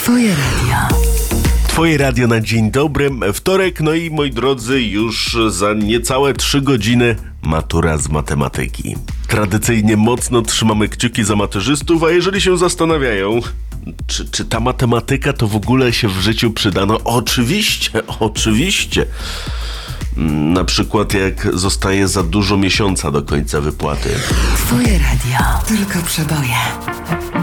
Twoje radio. Twoje radio na dzień dobry. Wtorek, no i moi drodzy, już za niecałe 3 godziny matura z matematyki. Tradycyjnie mocno trzymamy kciuki za maturzystów, a jeżeli się zastanawiają, czy ta matematyka to w ogóle się w życiu przyda? No oczywiście. Na przykład jak zostaje za dużo miesiąca do końca wypłaty. Twoje radio. Tylko przeboje.